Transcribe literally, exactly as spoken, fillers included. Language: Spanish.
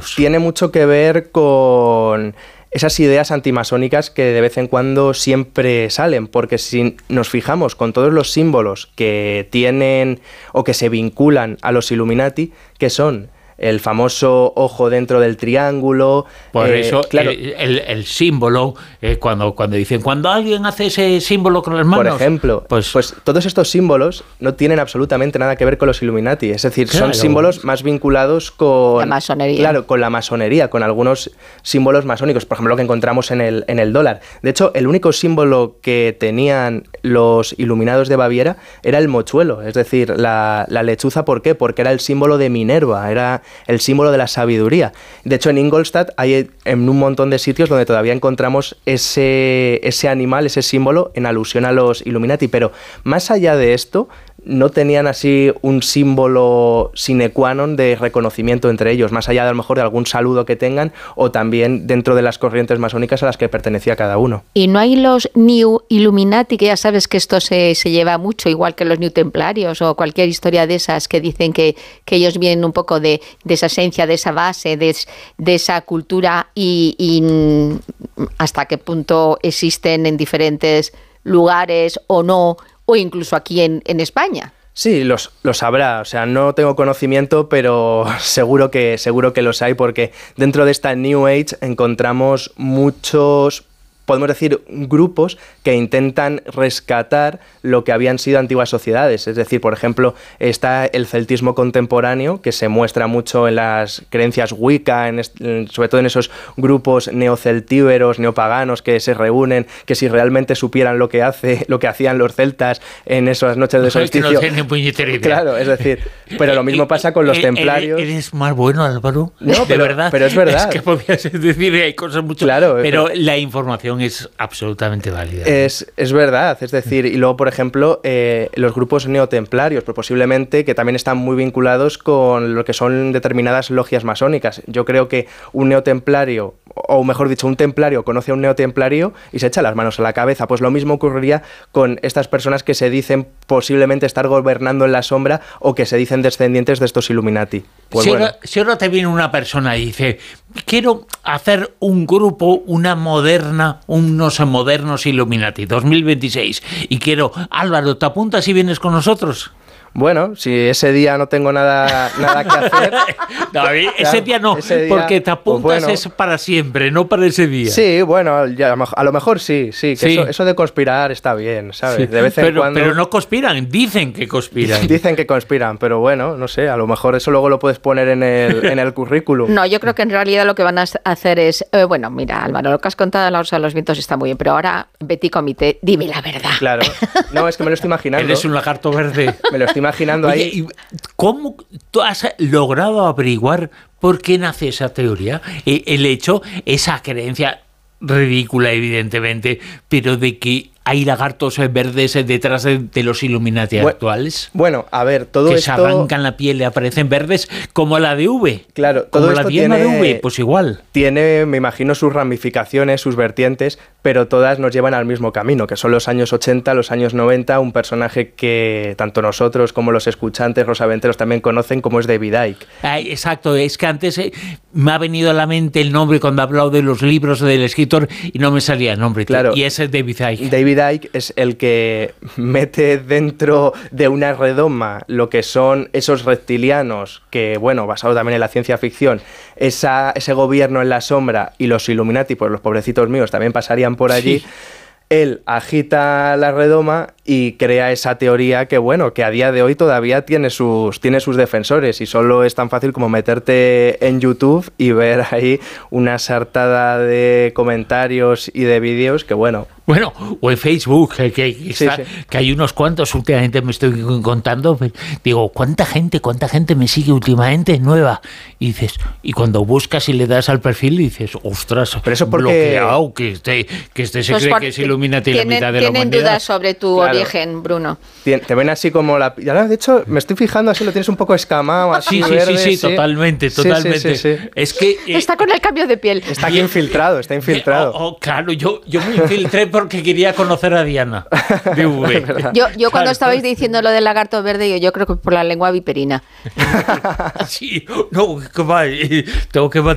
símbolos? Tiene mucho que ver con esas ideas antimasónicas que de vez en cuando siempre salen, porque si nos fijamos con todos los símbolos que tienen o que se vinculan a los Illuminati, que son el famoso ojo dentro del triángulo. Por eh, eso, claro, el, el, el símbolo, eh, cuando, cuando dicen, cuando alguien hace ese símbolo con las manos... Por ejemplo, pues, pues todos estos símbolos no tienen absolutamente nada que ver con los Illuminati. Es decir, claro, son símbolos más vinculados con... La masonería. Claro, con la masonería, con algunos símbolos masónicos. Por ejemplo, lo que encontramos en el, en el dólar. De hecho, el único símbolo que tenían los iluminados de Baviera era el mochuelo. Es decir, la, la lechuza. ¿Por qué? Porque era el símbolo de Minerva. Era el símbolo de la sabiduría. De hecho, en Ingolstadt hay en un montón de sitios donde todavía encontramos ese, ese animal, ese símbolo en alusión a los Illuminati, pero más allá de esto, no tenían así un símbolo sine qua non de reconocimiento entre ellos, más allá de a lo mejor de algún saludo que tengan o también dentro de las corrientes masónicas a las que pertenecía cada uno. Y no hay los New Illuminati, que ya sabes que esto se, se lleva mucho, igual que los New Templarios o cualquier historia de esas que dicen que, que ellos vienen un poco de, de esa esencia, de esa base, de, de esa cultura y, y hasta qué punto existen en diferentes lugares o no, o incluso aquí en, en España. Sí, los, los habrá, o sea, no tengo conocimiento, pero seguro que, seguro que los hay, porque dentro de esta New Age encontramos muchos, podemos decir, grupos que intentan rescatar lo que habían sido antiguas sociedades. Es decir, por ejemplo, está el celtismo contemporáneo, que se muestra mucho en las creencias Wicca, en est- sobre todo en esos grupos neoceltíberos, neopaganos que se reúnen, que si realmente supieran lo que hace, lo que hacían los celtas en esas noches de solsticio. Es que no tienen puñetera idea. Claro, es decir, pero lo mismo pasa con los templarios. ¿Eres más bueno, Álvaro? No, de pero, verdad. Pero es verdad. Es que podías decir, hay cosas mucho. Claro, pero pero la información es absolutamente válida. Es, es verdad, es decir, y luego, por ejemplo, eh, los grupos neotemplarios, pues posiblemente que también están muy vinculados con lo que son determinadas logias masónicas. Yo creo que un neotemplario, o mejor dicho, un templario conoce a un neotemplario y se echa las manos a la cabeza. Pues lo mismo ocurriría con estas personas que se dicen posiblemente estar gobernando en la sombra o que se dicen descendientes de estos Illuminati. Pues si, bueno. ahora, si ahora te viene una persona y dice, quiero hacer un grupo, una moderna, unos modernos Illuminati dos mil veintiséis, y quiero, Álvaro, ¿te apuntas y vienes con nosotros? Bueno, si ese día no tengo nada, nada que hacer... No, ese claro, día no, ese día, porque te apuntas pues bueno, es para siempre, no para ese día. Sí, bueno, ya, a lo mejor sí, sí, que sí. Eso, eso de conspirar está bien, ¿sabes? Sí, de vez en pero, cuando... pero no conspiran, dicen que conspiran. Dicen que conspiran, pero bueno, no sé, a lo mejor eso luego lo puedes poner en el, en el currículum. No, yo creo que en realidad lo que van a hacer es... Eh, bueno, mira, Álvaro, lo que has contado de la Rosa de los Vientos está muy bien, pero ahora, Betty Comité, dime la verdad. Claro, no, es que me lo estoy imaginando. Eres un lagarto verde. Me lo estoy imaginando. Oye, ahí. ¿Cómo tú has logrado averiguar por qué nace esa teoría? El hecho, esa creencia ridícula, evidentemente, pero de que hay lagartos verdes detrás de, de los Illuminati bueno, actuales. Bueno, a ver, todo que esto... Que se arrancan la piel y aparecen verdes como la de V. Claro, todo como esto la diana tiene, de V, pues igual. Tiene, me imagino, sus ramificaciones, sus vertientes, pero todas nos llevan al mismo camino, que son los años ochenta, los años noventa, un personaje que tanto nosotros como los escuchantes rosaventeros también conocen, como es David Icke. Ay, exacto, es que antes eh, me ha venido a la mente el nombre cuando he hablado de los libros del escritor y no me salía el nombre. Claro, y ese es David Icke. David Icke es el que mete dentro de una redoma lo que son esos reptilianos, que, bueno, basado también en la ciencia ficción, esa, ese gobierno en la sombra, y los Illuminati, pues los pobrecitos míos también pasarían por allí. Sí. Él agita la redoma y crea esa teoría que, bueno, que a día de hoy todavía tiene sus, tiene sus defensores, y solo es tan fácil como meterte en YouTube y ver ahí una sartada de comentarios y de vídeos que, bueno... Bueno, o en Facebook, que, que, está, sí, sí. que hay unos cuantos, últimamente me estoy contando, digo, ¿cuánta gente, cuánta gente me sigue últimamente nueva? Y dices, y cuando buscas y le das al perfil, dices, ostras, pero eso porque... bloqueado, que este, que este se pues cree por, que es Illuminati la mitad de la humanidad. Tienen dudas sobre tu claro. origen, Bruno. Te ven así como la... De hecho, me estoy fijando así, lo tienes un poco escamado, así sí, verde. Sí, sí, sí, totalmente, totalmente. Sí, sí, sí, sí. Es que... Eh, está con el cambio de piel. Está aquí infiltrado, está infiltrado. Oh, oh, claro, yo, yo me infiltré porque quería conocer a Diana de V. Yo, yo cuando claro. estabais diciendo lo del lagarto verde, yo, yo creo que por la lengua viperina. Sí, no, que va, tengo que